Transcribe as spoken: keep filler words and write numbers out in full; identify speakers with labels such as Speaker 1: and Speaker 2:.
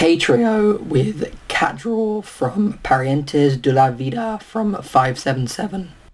Speaker 1: K-Trio with Cat Draw from Parientes de la Vida from five seven seven.